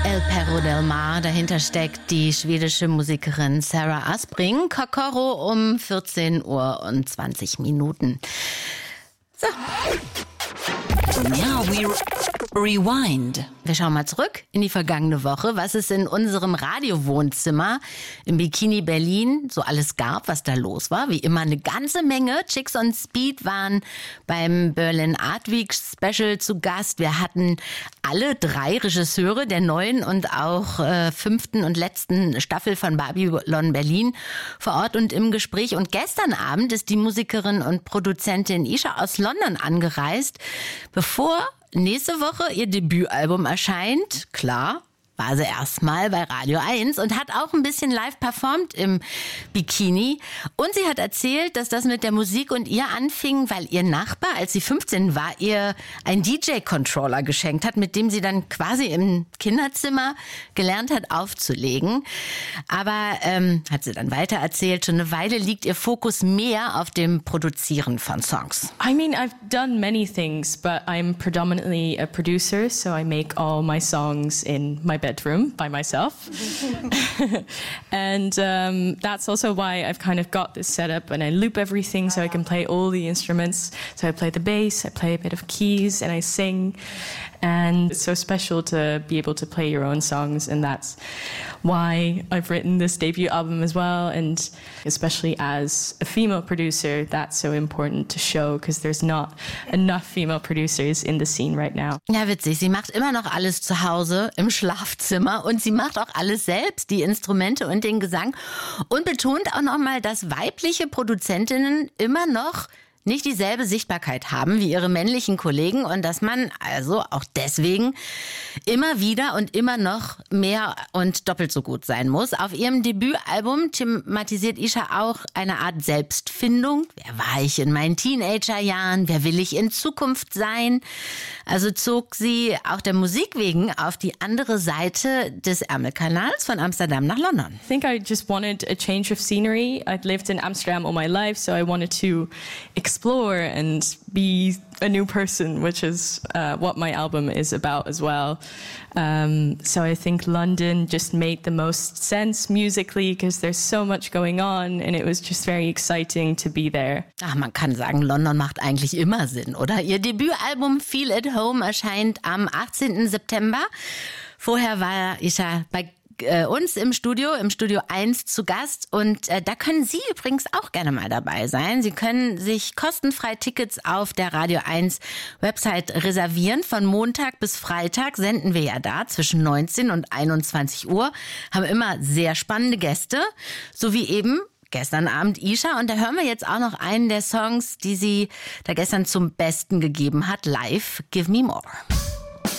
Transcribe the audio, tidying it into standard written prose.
El Perro del Mar, dahinter steckt die schwedische Musikerin Sarah Aspring. Kokoro um 14 Uhr und 20 Minuten. So. Now we rewind. Wir schauen mal zurück in die vergangene Woche, was es in unserem Radiowohnzimmer im Bikini Berlin so alles gab, was da los war. Wie immer eine ganze Menge. Chicks on Speed waren beim Berlin Art Week Special zu Gast. Wir hatten alle 3 Regisseure der neuen und auch 5. und letzten Staffel von Babylon Berlin vor Ort und im Gespräch. Und gestern Abend ist die Musikerin und Produzentin Isha aus London angereist, bevor nächste Woche ihr Debütalbum erscheint. Klar, war sie erstmal bei Radio 1 und hat auch ein bisschen live performt im Bikini. Und sie hat erzählt, dass das mit der Musik und ihr anfing, weil ihr Nachbar, als sie 15 war, ihr einen DJ-Controller geschenkt hat, mit dem sie dann quasi im Kinderzimmer gelernt hat aufzulegen. Aber, hat sie dann weiter erzählt, schon eine Weile liegt ihr Fokus mehr auf dem Produzieren von Songs. I mean, I've done many things, but I'm predominantly a producer, so I make all my songs in my bedroom by myself. And that's also why I've kind of got this setup, and I loop everything so I can play all the instruments. So I play the bass, I play a bit of keys, and I sing. And it's so special to be able to play your own songs, and that's why I've written this debut album as well. And especially as a female producer, that's so important to show, because there's not enough female producers in the scene right now. Ja, witzig. Sie macht immer noch alles zu Hause im Schlafzimmer und sie macht auch alles selbst, die Instrumente und den Gesang, und betont auch nochmal, dass weibliche Produzentinnen immer noch nicht dieselbe Sichtbarkeit haben wie ihre männlichen Kollegen und dass man also auch deswegen immer wieder und immer noch mehr und doppelt so gut sein muss. Auf ihrem Debütalbum thematisiert Isha auch eine Art Selbstfindung. Wer war ich in meinen Teenagerjahren? Wer will ich in Zukunft sein? Also zog sie auch der Musik wegen auf die andere Seite des Ärmelkanals von Amsterdam nach London. I think I just wanted a change of scenery. I'd lived in Amsterdam all my life, so I wanted to explore and be a new person, which is what my album is about as well. So I think London just made the most sense musically, because there's so much going on, and it was just very exciting to be there. Ach, man kann sagen, London macht eigentlich immer Sinn, oder? Ihr Debütalbum Feel at Home erscheint am 18. September. Vorher war Isha bei uns im Studio 1 zu Gast, und da können Sie übrigens auch gerne mal dabei sein. Sie können sich kostenfrei Tickets auf der Radio 1 Website reservieren. Von Montag bis Freitag senden wir ja da zwischen 19 und 21 Uhr, haben immer sehr spannende Gäste, so wie eben gestern Abend Isha, und da hören wir jetzt auch noch einen der Songs, die sie da gestern zum Besten gegeben hat, live, Give Me More.